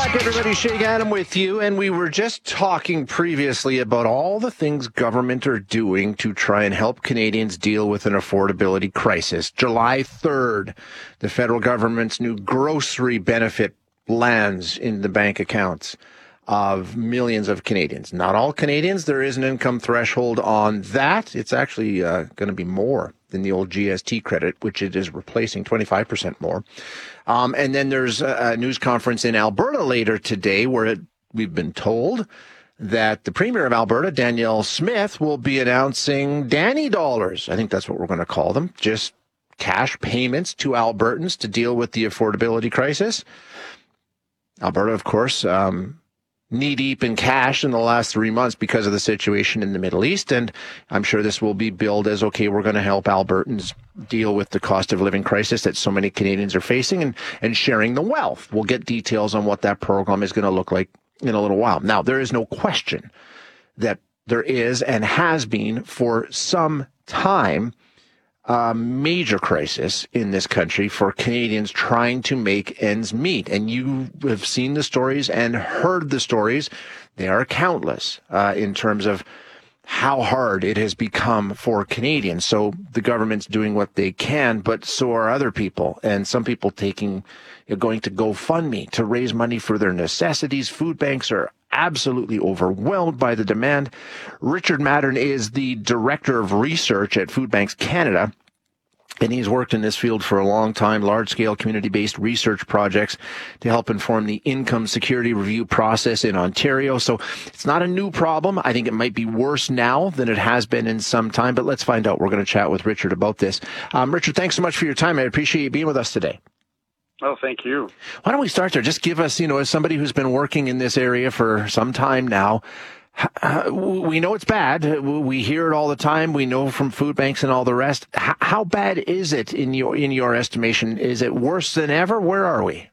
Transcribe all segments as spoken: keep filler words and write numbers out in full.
back, everybody. Shane Adam with you. And we were just talking previously about all the things government are doing to try and help Canadians deal with an affordability crisis. July third, the federal government's new grocery benefit lands in the bank accounts of millions of Canadians. Not all Canadians. There is an income threshold on that. It's actually uh, going to be more than the old G S T credit, which it is replacing, twenty-five percent more. Um, and then there's a, a news conference in Alberta later today where it, we've been told that the Premier of Alberta, Danielle Smith, will be announcing Danny dollars. I think that's what we're going to call them. Just cash payments to Albertans to deal with the affordability crisis. Alberta, of course, um, knee-deep in cash in the last three months because of the situation in the Middle East. And I'm sure this will be billed as, okay, we're going to help Albertans deal with the cost of living crisis that so many Canadians are facing and, and sharing the wealth. We'll get details on what that program is going to look like in a little while. Now, there is no question that there is and has been for some time a major crisis in this country for Canadians trying to make ends meet. And you have seen the stories and heard the stories. They are countless uh, in terms of how hard it has become for Canadians. So the government's doing what they can, but so are other people. And some people taking, you know, going to GoFundMe to raise money for their necessities. Food banks are absolutely overwhelmed by the demand. Richard Mattern is the Director of Research at Food Banks Canada, and he's worked in this field for a long time, large-scale community-based research projects to help inform the income security review process in Ontario. So it's not a new problem. I think it might be worse now than it has been in some time, but let's find out. We're going to chat with Richard about this. Um, Richard, thanks so much for your time. I appreciate you being with us today. Oh, thank you. Why don't we start there? Just give us, you know, as somebody who's been working in this area for some time now, we know it's bad. We hear it all the time. We know from food banks and all the rest. How bad is it in your in your estimation? Is it worse than ever? Where are we?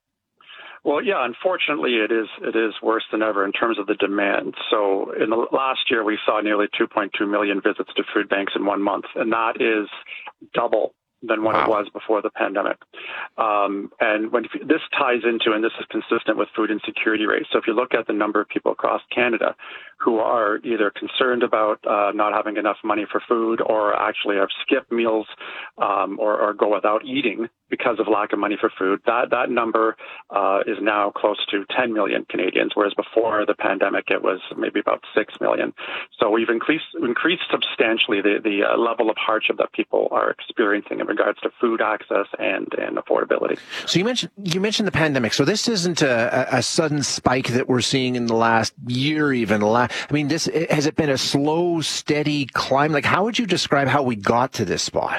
Well, yeah, unfortunately, it is it is worse than ever in terms of the demand. So in the last year, we saw nearly two point two million visits to food banks in one month, and that is double than what wow. it was before the pandemic. Um, and when this ties into, and this is consistent with food insecurity rates. So if you look at the number of people across Canada who are either concerned about uh, not having enough money for food or actually have skipped meals um, or, or go without eating because of lack of money for food, that, that number uh, is now close to ten million Canadians, whereas before the pandemic it was maybe about six million. So we've increased, increased substantially the, the uh, level of hardship that people are experiencing in regards to food access and, and affordability. So you mentioned you mentioned the pandemic. So this isn't a, a sudden spike that we're seeing in the last year, even. I mean, this has it been a slow, steady climb? Like, how would you describe how we got to this spot?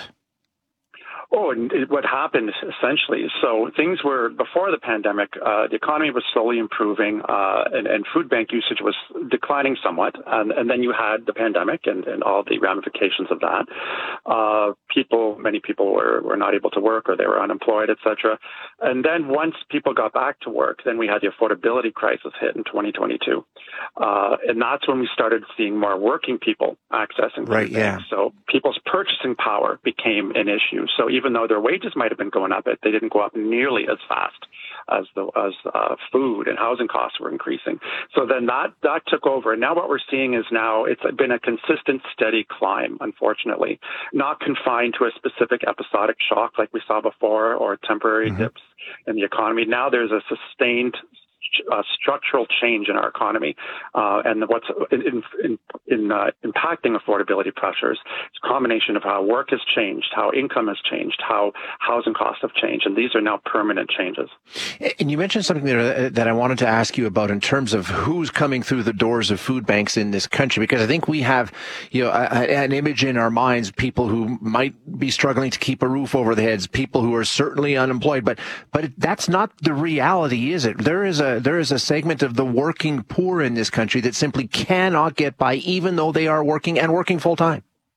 Oh, and it, what happened essentially, so things were, before the pandemic, uh, the economy was slowly improving, uh, and, and food bank usage was declining somewhat. And, and then you had the pandemic and, and all the ramifications of that. Uh, people, many people were, were not able to work or they were unemployed, et cetera. And then once people got back to work, then we had the affordability crisis hit in twenty twenty-two. Uh, and that's when we started seeing more working people accessing right, food yeah. banks. So people's purchasing power became an issue. So even though their wages might have been going up, they didn't go up nearly as fast as the as uh, food and housing costs were increasing. So then that that took over, and now what we're seeing is now it's been a consistent, steady climb. Unfortunately, not confined to a specific episodic shock like we saw before or temporary mm-hmm. dips in the economy. Now there's a sustained Uh, structural change in our economy, uh, and what's in, in, in uh, impacting affordability pressures. It's a combination of how work has changed, how income has changed, how housing costs have changed, and these are now permanent changes. And you mentioned something there that I wanted to ask you about in terms of who's coming through the doors of food banks in this country, because I think we have, you know, a, an image in our minds, people who might be struggling to keep a roof over their heads, people who are certainly unemployed, but but that's not the reality, is it? There is a there is a segment of the working poor in this country that simply cannot get by, even though they are working and working full time.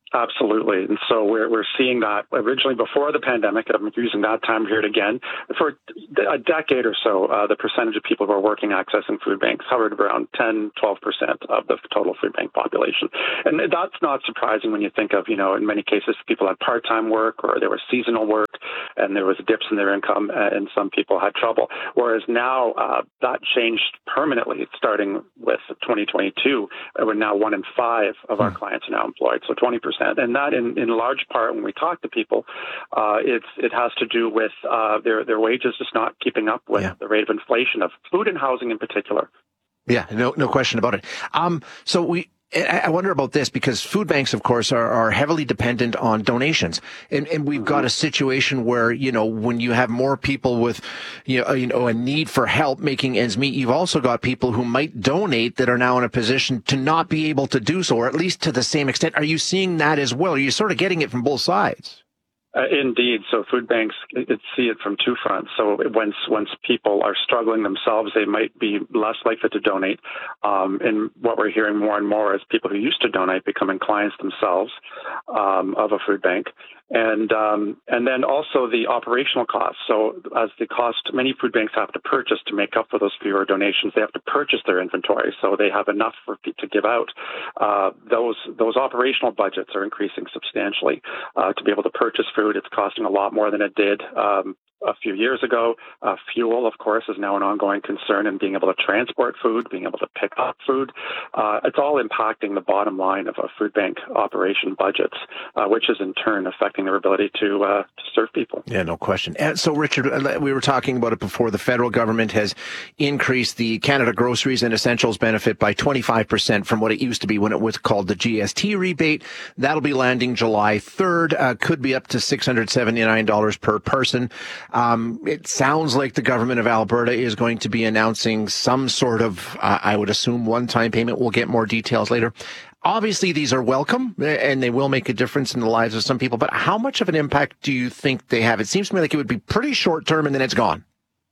Absolutely. And so we're we're seeing that originally before the pandemic, and I'm using that time period again. For a decade or so, uh, the percentage of people who are working accessing food banks hovered around ten, twelve percent of the total food bank population. And that's not surprising when you think of, you know, in many cases, people had part-time work or there was seasonal work and there was dips in their income and some people had trouble. Whereas now uh, that changed permanently starting with twenty twenty-two. We're now one in five of our clients are now employed, so twenty percent. And that, in, in large part, when we talk to people, uh, it's it has to do with uh, their their wages just not keeping up with yeah. the rate of inflation of food and housing in particular. Yeah, no no question about it. Um, so we. I wonder about this because food banks, of course, are, are heavily dependent on donations. And, and we've got a situation where, you know, when you have more people with, you know, you know, a need for help making ends meet, you've also got people who might donate that are now in a position to not be able to do so, or at least to the same extent. Are you seeing that as well? Are you sort of getting it from both sides? Uh, indeed. So food banks it, see it from two fronts. So once once people are struggling themselves, they might be less likely to donate. Um, and what we're hearing more and more is people who used to donate becoming clients themselves um, of a food bank. And um, and then also the operational costs. So as the cost, many food banks have to purchase to make up for those fewer donations. They have to purchase their inventory, so they have enough for to give out. Uh, those those operational budgets are increasing substantially. Uh, to be able to purchase food, it's costing a lot more than it did um, a few years ago. Uh, fuel, of course, is now an ongoing concern, and being able to transport food, being able to pick up food, uh, it's all impacting the bottom line of a food bank operation budgets, uh, which is in turn affecting their ability to uh, to serve people. Yeah, no question. And so, Richard, we were talking about it before. The federal government has increased the Canada Groceries and Essentials benefit by twenty-five percent from what it used to be when it was called the G S T rebate. That'll be landing July third. Uh, could be up to six hundred seventy-nine dollars per person. Um, it sounds like the government of Alberta is going to be announcing some sort of, uh, I would assume, one-time payment. We'll get more details later. Obviously, these are welcome, and they will make a difference in the lives of some people. But how much of an impact do you think they have? It seems to me like it would be pretty short-term, and then it's gone.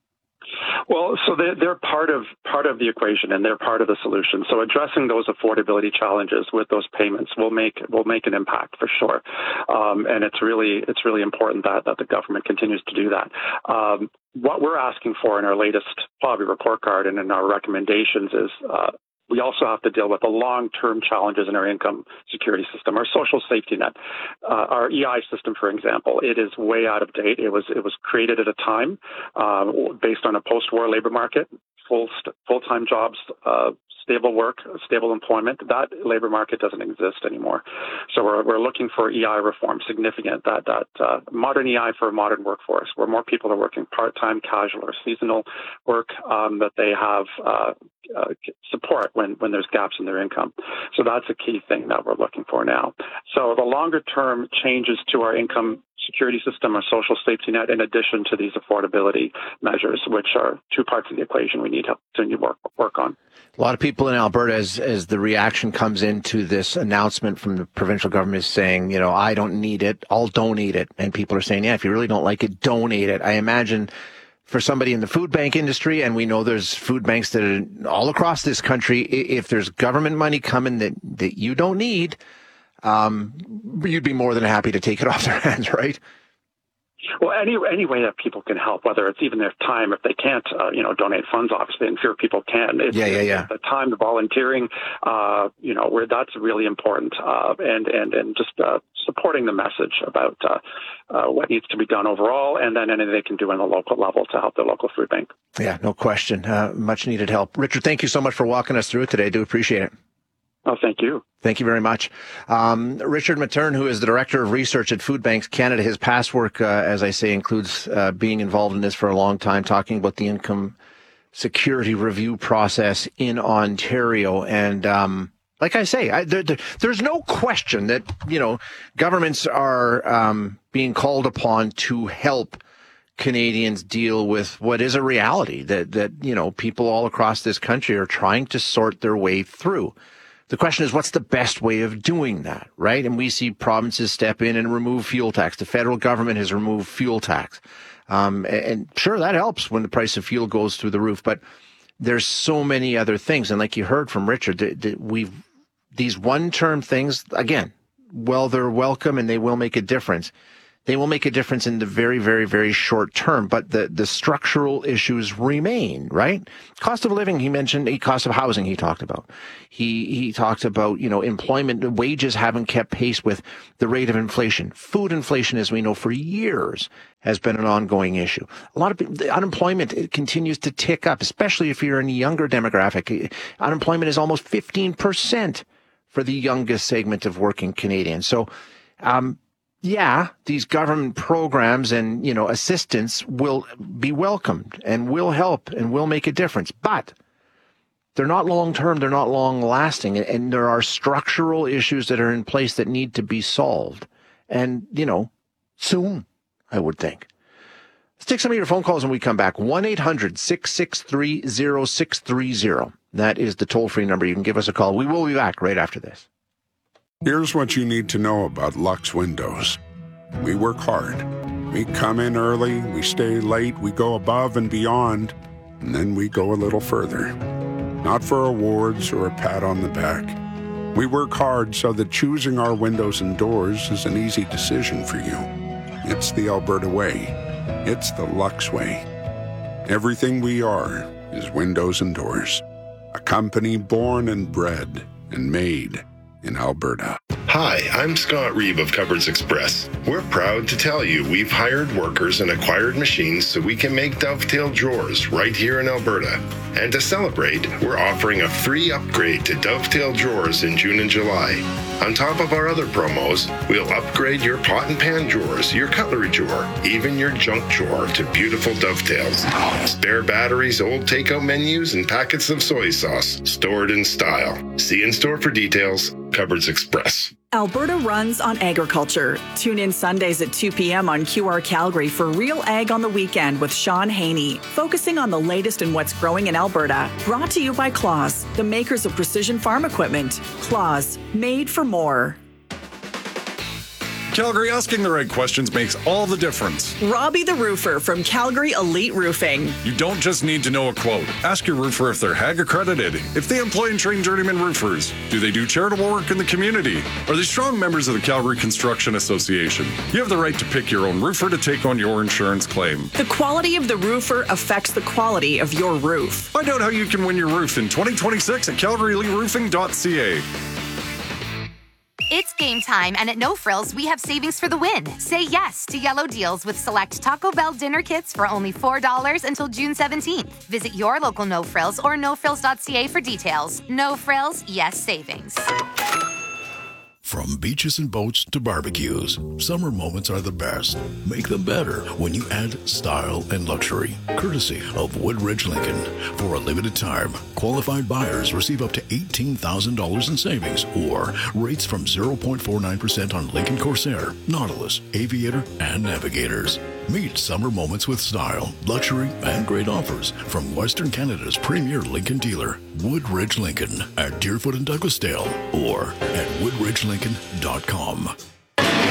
Well, so they're, they're part of part of the equation, and they're part of the solution. So addressing those affordability challenges with those payments will make will make an impact for sure. Um, and it's really it's really important that that the government continues to do that. Um, what we're asking for in our latest poverty report card and in our recommendations is. Uh, We also have to deal with the long-term challenges in our income security system, our social safety net, uh, our E I system, for example. It is way out of date. It was it was created at a time uh, based on a post-war labor market, full st- full-time jobs, uh, stable work, stable employment. That labor market doesn't exist anymore. So we're we're looking for E I reform, significant that that uh, modern E I for a modern workforce, where more people are working part-time, casual, or seasonal work, um, that they have uh, uh, support when when there's gaps in their income. So that's a key thing that we're looking for now. So the longer-term changes to our income security system, our social safety net, in addition to these affordability measures, which are two parts of the equation we need to continue work work on. A lot of people in Alberta, as as the reaction comes into this announcement from the provincial government, is saying, you know, I don't need it, I'll donate it. And people are saying, yeah, if you really don't like it, donate it. I imagine for somebody in the food bank industry, and we know there's food banks that are all across this country, if there's government money coming that, that you don't need, um, you'd be more than happy to take it off their hands, right? Well, any any way that people can help, whether it's even their time, if they can't, uh, you know, donate funds, obviously, and fewer people can. It's, yeah, yeah, yeah. The time, the volunteering, uh, you know, where that's really important, uh, and and and just uh, supporting the message about uh, uh, what needs to be done overall, and then anything they can do on the local level to help their local food bank. Yeah, no question. Uh, much needed help. Richard, thank you so much for walking us through it today. I do appreciate it. Oh, thank you. Thank you very much. Um, Richard Matern, who is the Director of Research at Food Banks Canada, his past work, uh, as I say, includes uh, being involved in this for a long time, talking about the income security review process in Ontario. And um, like I say, I, there, there, there's no question that, you know, governments are um, being called upon to help Canadians deal with what is a reality that, that, you know, people all across this country are trying to sort their way through. The question is, what's the best way of doing that, right? And we see provinces step in and remove fuel tax. The federal government has removed fuel tax. Um, and, and sure, that helps when the price of fuel goes through the roof. But there's so many other things. And like you heard from Richard, th- th- we've these one-term things, again, well, they're welcome and they will make a difference. They will make a difference in the very, very, very short term, but the, the structural issues remain, right? Cost of living, he mentioned, a cost of housing he talked about. He he talked about, you know, employment, wages haven't kept pace with the rate of inflation. Food inflation, as we know, for years has been an ongoing issue. A lot of the unemployment it continues to tick up, especially if you're in a younger demographic. Unemployment is almost fifteen percent for the youngest segment of working Canadians. So, um, yeah, these government programs and, you know, assistance will be welcomed and will help and will make a difference. But they're not long-term, they're not long-lasting, and there are structural issues that are in place that need to be solved. And, you know, soon, I would think. Let's take some of your phone calls when we come back. one eight hundred six six three oh six three oh. That is the toll-free number. You can give us a call. We will be back right after this. Here's what you need to know about Lux Windows. We work hard. We come in early, we stay late, we go above and beyond, and then we go a little further. Not for awards or a pat on the back. We work hard so that choosing our windows and doors is an easy decision for you. It's the Alberta way. It's the Lux way. Everything we are is windows and doors. A company born and bred and made in Alberta. Hi, I'm Scott Reeve of Cupboards Express. We're proud to tell you we've hired workers and acquired machines so we can make dovetail drawers right here in Alberta. And to celebrate, we're offering a free upgrade to dovetail drawers in June and July. On top of our other promos, we'll upgrade your pot and pan drawers, your cutlery drawer, even your junk drawer to beautiful dovetails. Spare batteries, old takeout menus, and packets of soy sauce stored in style. See in store for details. Cupboards Express. Alberta runs on agriculture. Tune in Sundays at two p.m. on Q R Calgary for Real Ag on the Weekend with Sean Haney, focusing on the latest in what's growing in Alberta. Brought to you by Claus, the makers of precision farm equipment. Claus, made for more. Calgary, asking the right questions makes all the difference. Robbie the Roofer from Calgary Elite Roofing. You don't just need to know a quote. Ask your roofer if they're H A G accredited, if they employ and train journeyman roofers. Do they do charitable work in the community? Are they strong members of the Calgary Construction Association? You have the right to pick your own roofer to take on your insurance claim. The quality of the roofer affects the quality of your roof. Find out how you can win your roof in twenty twenty-six at calgary elite roofing dot c a. It's game time, and at No Frills, we have savings for the win. Say yes to yellow deals with select Taco Bell dinner kits for only four dollars until June seventeenth. Visit your local No Frills or no frills dot c a for details. No Frills, yes savings. From beaches and boats to barbecues, summer moments are the best. Make them better when you add style and luxury, courtesy of Woodridge Lincoln. For a limited time, qualified buyers receive up to eighteen thousand dollars in savings or rates from zero point four nine percent on Lincoln Corsair, Nautilus, Aviator, and Navigators. Meet summer moments with style, luxury, and great offers from Western Canada's premier Lincoln dealer, Woodridge Lincoln, at Deerfoot and Douglasdale, or at woodridge lincoln dot com.